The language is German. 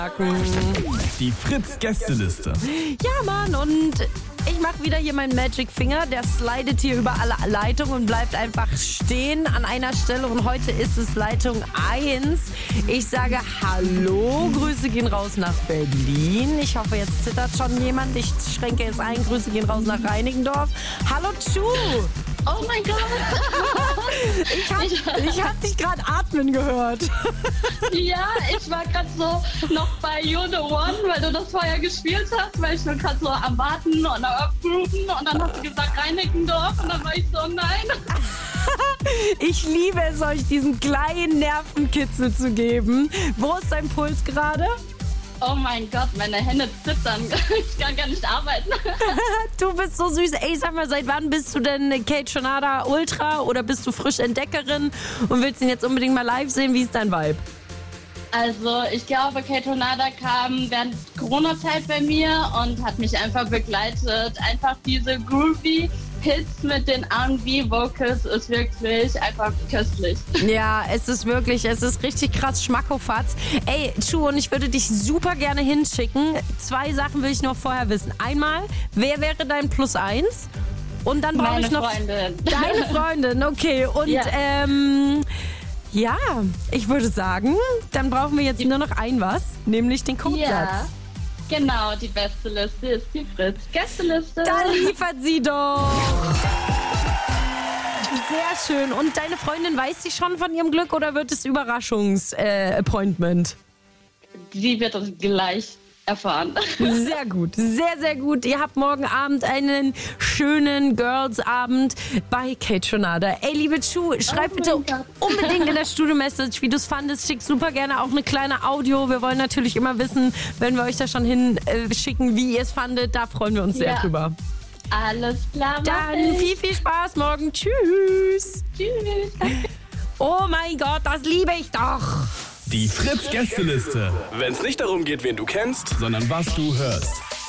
Die Fritz-Gästeliste. Ja, Mann, und ich mache wieder hier meinen Magic Finger. Der slidet hier über alle Leitungen und bleibt einfach stehen an einer Stelle. Und heute ist es Leitung 1. Ich sage Hallo, Grüße gehen raus nach Berlin. Ich hoffe, jetzt zittert schon jemand. Ich schränke jetzt ein, Grüße gehen raus nach Reinickendorf. Hallo, Chu. Oh mein Gott. Ich hab dich gerade atmen gehört. Ja, ich war gerade so noch bei You're the One, weil du das vorher gespielt hast, weil ich nur gerade so am Warten und am Abrufen und dann hast du gesagt Reinickendorf und dann war ich so, nein. Ich liebe es, euch diesen kleinen Nervenkitzel zu geben. Wo ist dein Puls gerade? Oh mein Gott, meine Hände zittern. Ich kann gar nicht arbeiten. Du bist so süß. Ey, sag mal, seit wann bist du denn Kate Shonada Ultra oder bist du frisch Entdeckerin und willst ihn jetzt unbedingt mal live sehen? Wie ist dein Vibe? Also ich glaube, Kate Shonada kam während Corona-Zeit bei mir und hat mich einfach begleitet. Einfach diese groovy Hits mit den R&B-Vocals ist wirklich einfach köstlich. Ja, es ist richtig krass Schmackofatz. Ey, Chu, und ich würde dich super gerne hinschicken. 2 Sachen will ich noch vorher wissen. Einmal, wer wäre dein Plus 1? Und dann brauche ich noch Freundin. Deine Freundin, okay. Und ja, ich würde sagen, dann brauchen wir jetzt nur noch was, nämlich den Codesatz. Ja. Genau, die beste Liste ist die Fritz-Gästeliste. Da liefert sie doch. Sehr schön. Und deine Freundin, weiß sie schon von ihrem Glück oder wird es Überraschungsappointment? Sie wird das gleich erfahren. Sehr gut, sehr, sehr gut. Ihr habt morgen Abend einen schönen Girls-Abend bei Kate Shonada. Ey, liebe Chu, schreib bitte unbedingt in der Studio-Message, wie du es fandest. Schick super gerne auch eine kleine Audio. Wir wollen natürlich immer wissen, wenn wir euch da schon hinschicken, wie ihr es fandet. Da freuen wir uns sehr drüber. Alles klar. Dann viel, viel Spaß morgen. Tschüss. Tschüss. Oh mein Gott, das liebe ich doch. Die Fritz-Gästeliste. Wenn es nicht darum geht, wen du kennst, sondern was du hörst.